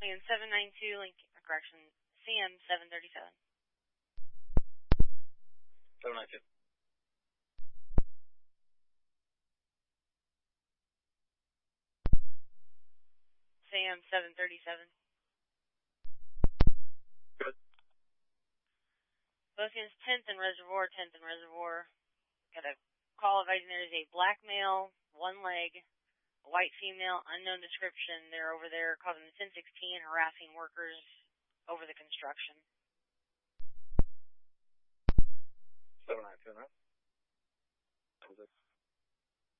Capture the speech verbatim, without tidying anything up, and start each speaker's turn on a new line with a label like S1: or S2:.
S1: Lincoln seven nine two, Lincoln, correction, C M seven thirty-seven.
S2: seven nine two.
S1: C M seven thirty-seven.
S2: Good.
S1: Both units, tenth and Reservoir, tenth and Reservoir. Got a call advising there is a black male, one leg, a white female, unknown description. They're over there causing the ten sixteen, harassing workers over the construction.
S2: seven nine two, right?